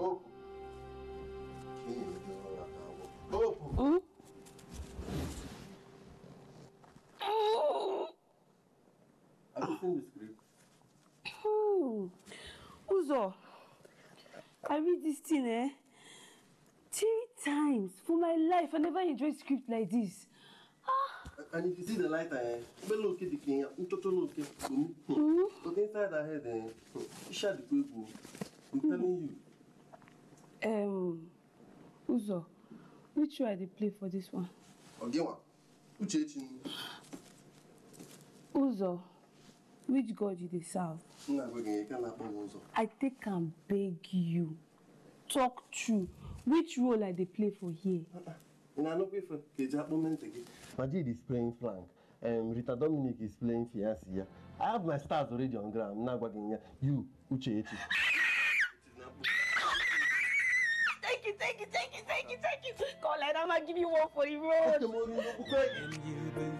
Have you seen the script? Uzo, I read this thing 3 times for my life. I never enjoyed script like this. And if you see the light, look at the king, look inside her head, shut the people. I'm telling you. Uzo, which way I dey play for this one? Ogewa, Uchechi. Uzo, which God you dey serve? I take and beg you. Talk true. Which role I dey play for here? Majid is playing flank. Rita Dominic is playing fiancé. I have my stars already on ground. You, Uchechi. Thank you. Come like that, I'll give you one for the road.